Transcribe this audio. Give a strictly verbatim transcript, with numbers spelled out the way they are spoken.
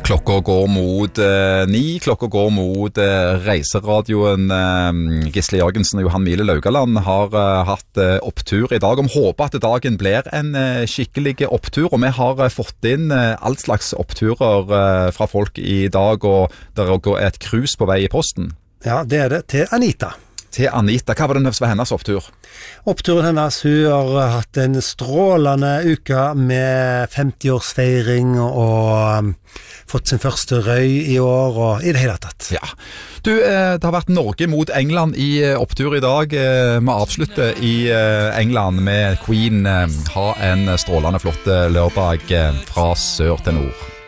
Klokka går mot eh, ni, klokka går mot eh, reiseradioen. eh, Gisle Jørgensen og Johan Mile Laugaland har eh, hatt eh, opptur i dag. Vi håper at dagen blir en eh, skikkelig opptur, og vi har eh, fått inn eh, alt slags oppturer eh, fra folk i dag, og det er også et krus på vei i posten. Ja, det er det, til Anita. Til Anita, hva var det som var hennes opptur? Oppturen hennes, hun har hatt en strålende uke med femtiårsfeiring og um, fått sin første røy i år og i det hele tatt. Ja, du, eh, det har vært Norge mot England i eh, opptur i dag. Eh, vi avslutter i eh, England med Queen. Eh, ha en strålende flott lørdag eh, fra sør til nord.